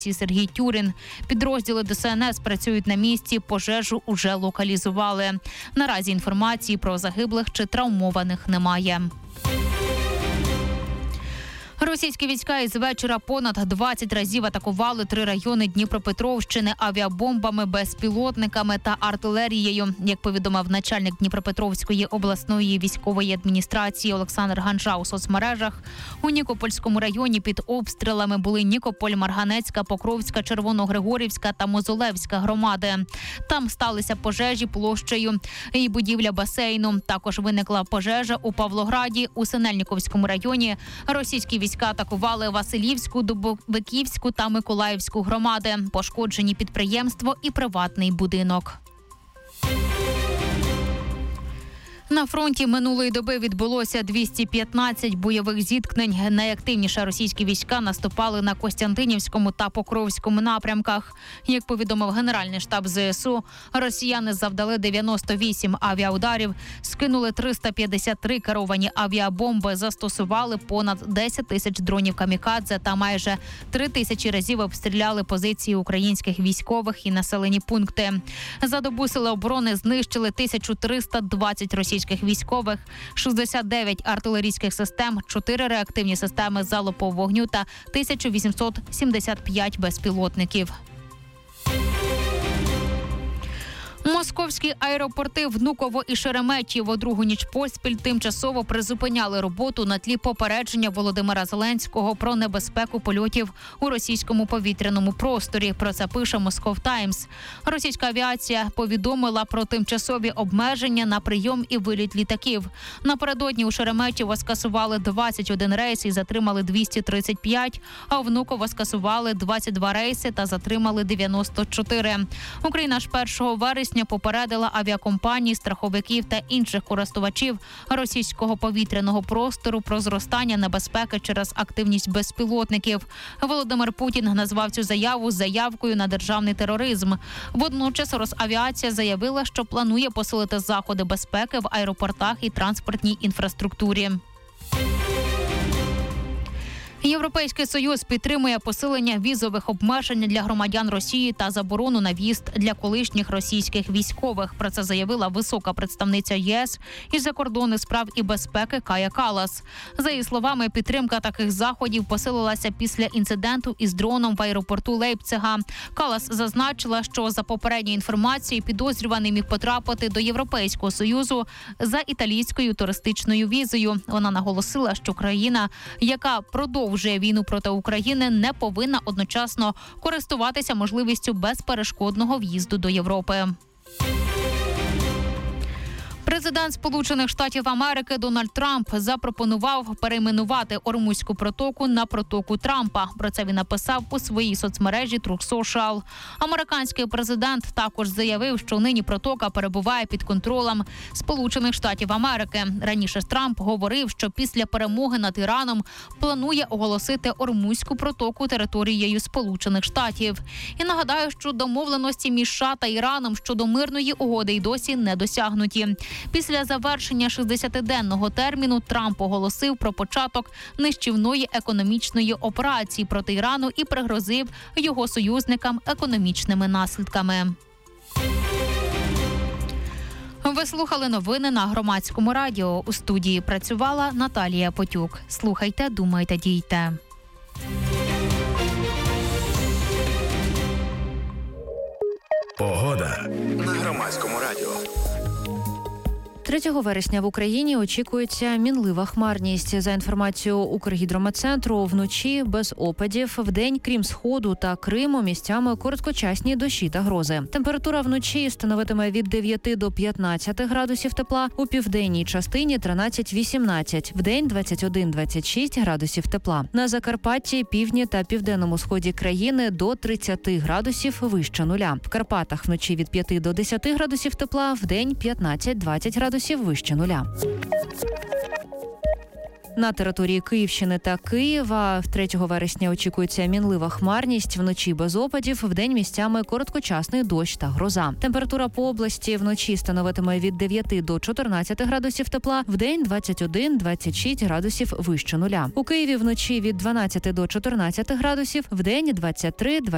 Сергій Тюрін. Підрозділи ДСНС працюють на місці, пожежу уже локалізували. Наразі інформації про загиблих чи травмованих немає. Російські війська із вечора понад 20 разів атакували 3 райони Дніпропетровщини авіабомбами, безпілотниками та артилерією. Як повідомив начальник Дніпропетровської обласної військової адміністрації Олександр Ганжа у соцмережах, у Нікопольському районі під обстрілами були Нікополь, Марганецька, Покровська, Червоногригорівська та Мозолевська громади. Там сталися пожежі площею і будівля басейну. Також виникла пожежа у Павлограді, у Синельниковському районі. Російські війська атакували Василівську, Дубовиківську та Миколаївську громади. Пошкоджені підприємство і приватний будинок. На фронті минулої доби відбулося 215 бойових зіткнень. Найактивніше російські війська наступали на Костянтинівському та Покровському напрямках. Як повідомив Генеральний штаб ЗСУ, росіяни завдали 98 авіаударів, скинули 353 керовані авіабомби, застосували понад 10 тисяч дронів камікадзе та майже 3 тисячі разів обстріляли позиції українських військових і населені пункти. За добу сили оборони знищили 1320 російських військових, 69 артилерійських систем, 4 реактивні системи залпового вогню та 1875 безпілотників. Московські аеропорти Внуково і Шереметьєво другу ніч поспіль тимчасово призупиняли роботу на тлі попередження Володимира Зеленського про небезпеку польотів у російському повітряному просторі. Про це пише Moscow Times. Російська авіація повідомила про тимчасові обмеження на прийом і виліт літаків. Напередодні у Шереметьєво скасували 21 рейс і затримали 235, а у Внуково скасували 22 рейси та затримали 94. Україна ж 1 вересня попередила авіакомпанії, страховиків та інших користувачів російського повітряного простору про зростання небезпеки через активність безпілотників. Володимир Путін назвав цю заяву заявкою на державний тероризм. Водночас Росавіація заявила, що планує посилити заходи безпеки в аеропортах і транспортній інфраструктурі. Європейський Союз підтримує посилення візових обмежень для громадян Росії та заборону на в'їзд для колишніх російських військових. Про це заявила висока представниця ЄС із закордонних справ і безпеки Кая Каллас. За її словами, підтримка таких заходів посилилася після інциденту із дроном в аеропорту Лейпцига. Каллас зазначила, що за попередньою інформацією підозрюваний міг потрапити до Європейського Союзу за італійською туристичною візою. Вона наголосила, що країна, яка продовжує війну проти України, не повинна одночасно користуватися можливістю безперешкодного в'їзду до Європи. Президент Сполучених Штатів Америки Дональд Трамп запропонував перейменувати Ормузьку протоку на протоку Трампа. Про це він написав у своїй соцмережі Truth Social. Американський президент також заявив, що нині протока перебуває під контролем Сполучених Штатів Америки. Раніше Трамп говорив, що після перемоги над Іраном планує оголосити Ормузьку протоку територією Сполучених Штатів. І нагадаю, що домовленості між США та Іраном щодо мирної угоди й досі не досягнуті. Після завершення 60-денного терміну Трамп оголосив про початок нищівної економічної операції проти Ірану і пригрозив його союзникам економічними наслідками. Ви слухали новини на Громадському радіо. У студії працювала Наталія Потюк. Слухайте, думайте, дійте. Погода на Громадському радіо. 3 вересня в Україні очікується мінлива хмарність. За інформацією Укргідрометцентру, вночі без опадів, вдень, крім Сходу та Криму, місцями короткочасні дощі та грози. Температура вночі становитиме від 9 до 15 градусів тепла, у південній частині 13-18, вдень 21-26 градусів тепла. На Закарпатті, півдні та південному сході країни до 30 градусів вище нуля. В Карпатах вночі від 5 до 10 градусів тепла, вдень 15-20 градусів вище нуля. На території Київщини та Києва 3 вересня очікується мінлива хмарність, вночі без опадів, вдень місцями короткочасний дощ та гроза. Температура по області вночі становитиме від 9 до 14 градусів тепла, вдень 21-26 градусів вище нуля. У Києві вночі від 12 до 14 градусів, вдень 23-26